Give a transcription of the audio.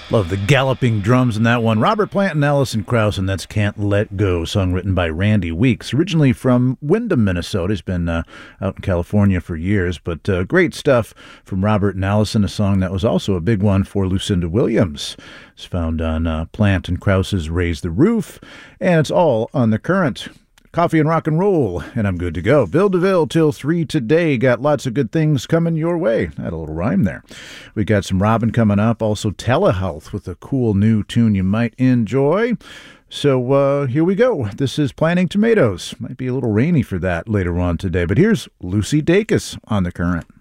Love the galloping drums in that one. Robert Plant and Alison Krauss, and that's Can't Let Go, song written by Randy Weeks. Originally from Windham, Minnesota. He's been out in California for years, but great stuff from Robert and Alison, a song that was also a big one for Lucinda Williams. It's found on Plant and Krauss's Raise the Roof, and it's all on The Current. Coffee and rock and roll, and I'm good to go. Bill DeVille till 3 today. Got lots of good things coming your way. I had a little rhyme there. We got some Robin coming up. Also telehealth with a cool new tune you might enjoy. So here we go. This is Planting Tomatoes. Might be a little rainy for that later on today, but here's Lucy Dacus on The Current.